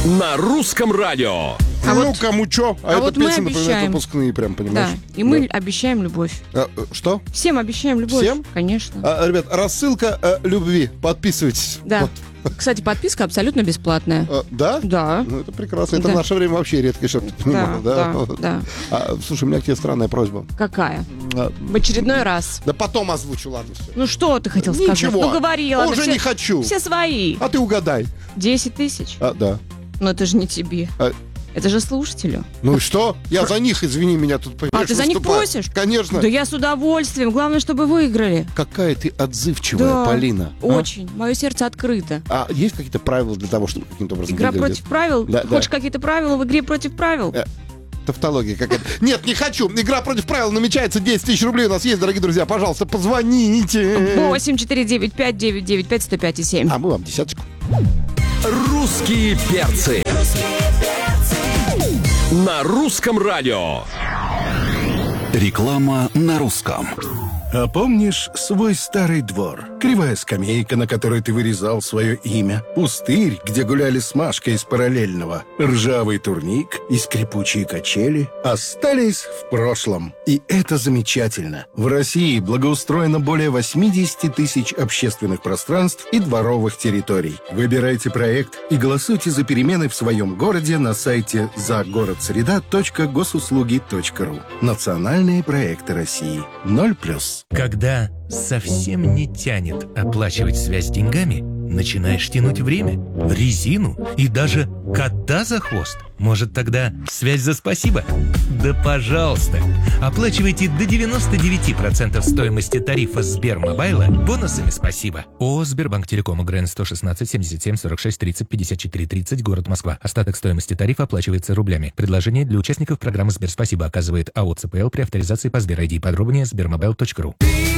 на русском радио. Кому чё? А это вот мы песня, например, обещаем. выпускные прям, понимаешь? Да, и мы обещаем любовь. Что? Всем обещаем любовь. Всем? Конечно. Ребят, рассылка любви. Подписывайтесь. Да. Вот. Кстати, подписка абсолютно бесплатная. Да? Да. Ну, это прекрасно. Это Да. в наше время вообще редко, чтобы ты понимал, да? Да. Слушай, у меня к тебе странная просьба. Какая? В очередной раз. Да потом озвучу, ладно, все. Ну что ты хотел сказать? Ничего. Ну говорила. Уже не хочу. Все свои. А ты угадай. 10 тысяч. Да. Но это же не тебе. Это же слушателю. Ну и что? Я за них, извини меня, тут понимаешь, А ты за них выступаю. просишь? Конечно. Да я с удовольствием. Главное, чтобы выиграли. Какая ты отзывчивая, Да, Полина. очень. Мое сердце открыто. А есть какие-то правила для того, чтобы каким-то образом Игра выиграть? против правил? Да, Хочешь да. какие-то правила в игре против правил? Тавтология какая-то. Нет, не хочу. Игра против правил намечается. 10 тысяч рублей у нас есть, дорогие друзья. Пожалуйста, позвоните. 8-495-955-105-7. А мы вам десяточку. Русские перцы. На русском радио. Реклама на русском. А помнишь свой старый двор? Кривая скамейка, на которой ты вырезал свое имя. Пустырь, где гуляли с Машкой из параллельного. Ржавый турник и скрипучие качели остались в прошлом. И это замечательно. В России благоустроено более 80 тысяч общественных пространств и дворовых территорий. Выбирайте проект и голосуйте за перемены в своем городе на сайте загородсреда.госуслуги.ру. Национальные проекты России. 0+. Когда совсем не тянет оплачивать связь деньгами, начинаешь тянуть время, резину и даже кота за хвост. Может, тогда связь за спасибо? Да пожалуйста! Оплачивайте до 99% стоимости тарифа Сбермобайла бонусами спасибо. ООО «Сбербанк Телеком», УГРН 116 77 46 30 54 30, город Москва. Остаток стоимости тарифа оплачивается рублями. Предложение для участников программы «Сберспасибо» оказывает АО «ЦПЛ» при авторизации по Сбер-ID. Подробнее sbermobile.ru.